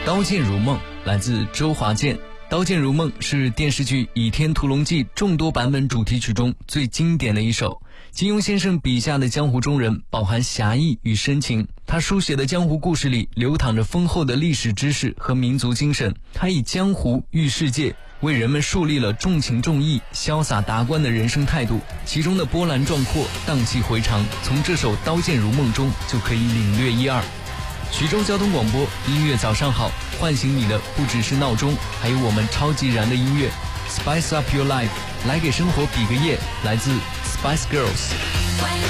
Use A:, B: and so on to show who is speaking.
A: 刀剑如梦来自周华健。刀剑如梦是电视剧《倚天屠龙记》众多版本主题曲中最经典的一首。金庸先生笔下的江湖中人饱含侠义与深情，他书写的江湖故事里流淌着丰厚的历史知识和民族精神。他以江湖喻世界，为人们树立了重情重义、潇洒达观的人生态度，其中的波澜壮阔、荡气回肠，从这首《刀剑如梦》中就可以领略一二。徐州交通广播，音乐早上好，唤醒你的不只是闹钟，还有我们超级燃的音乐。 Spice up your life， 来给生活比个耶，来自 Spice Girls。